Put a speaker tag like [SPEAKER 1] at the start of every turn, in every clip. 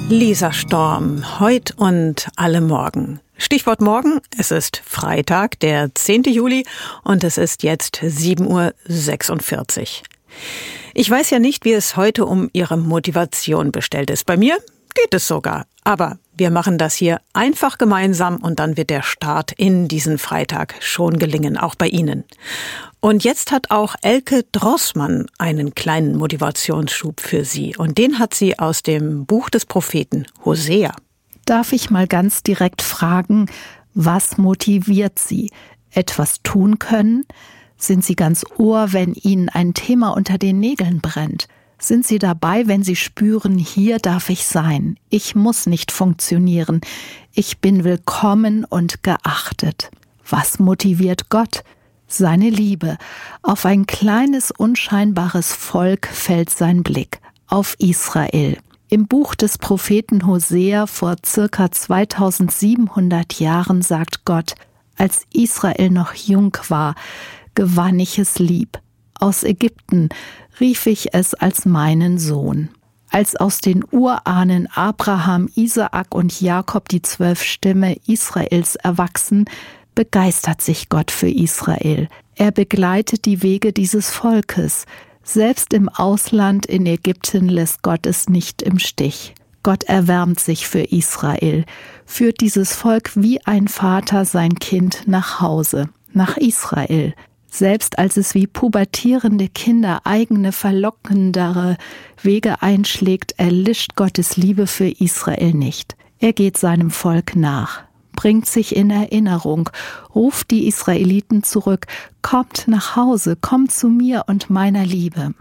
[SPEAKER 1] Lisa Storm, heut und alle Morgen. Stichwort morgen, es ist Freitag, der 10. Juli und es ist jetzt 7:46 Uhr. Ich weiß ja nicht, wie es heute um Ihre Motivation bestellt ist. Bei mir geht es sogar. Aber wir machen das hier einfach gemeinsam und dann wird der Start in diesen Freitag schon gelingen, auch bei Ihnen. Und jetzt hat auch Elke Drossmann einen kleinen Motivationsschub für Sie. Und den hat sie aus dem Buch des Propheten Hosea.
[SPEAKER 2] Darf ich mal ganz direkt fragen, was motiviert Sie? Etwas tun können? Sind Sie ganz Ohr, wenn Ihnen ein Thema unter den Nägeln brennt? Sind Sie dabei, wenn Sie spüren, hier darf ich sein? Ich muss nicht funktionieren. Ich bin willkommen und geachtet. Was motiviert Gott? Seine Liebe. Auf ein kleines, unscheinbares Volk fällt sein Blick. Auf Israel. Im Buch des Propheten Hosea vor circa 2700 Jahren sagt Gott, als Israel noch jung war, gewann ich es lieb. Aus Ägypten rief ich es als meinen Sohn. Als aus den Urahnen Abraham, Isaak und Jakob die 12 Stämme Israels erwachsen, begeistert sich Gott für Israel. Er begleitet die Wege dieses Volkes. Selbst im Ausland in Ägypten lässt Gott es nicht im Stich. Gott erwärmt sich für Israel, führt dieses Volk wie ein Vater sein Kind nach Hause, nach Israel. Selbst als es wie pubertierende Kinder eigene verlockendere Wege einschlägt, erlischt Gottes Liebe für Israel nicht. Er geht seinem Volk nach, bringt sich in Erinnerung, ruft die Israeliten zurück, kommt nach Hause, kommt zu mir und meiner Liebe.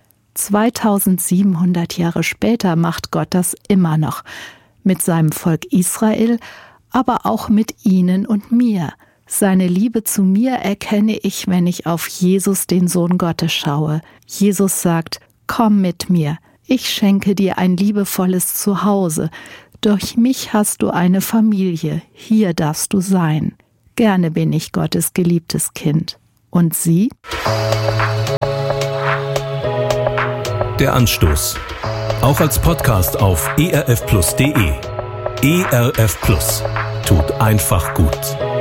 [SPEAKER 2] 2700 Jahre später macht Gott das immer noch, mit seinem Volk Israel, aber auch mit Ihnen und mir. Seine Liebe zu mir erkenne ich, wenn ich auf Jesus, den Sohn Gottes, schaue. Jesus sagt, komm mit mir, ich schenke dir ein liebevolles Zuhause. Durch mich hast du eine Familie, hier darfst du sein. Gerne bin ich Gottes geliebtes Kind. Und Sie?
[SPEAKER 3] Der Anstoß. Auch als Podcast auf erfplus.de. ERF Plus. Tut einfach gut.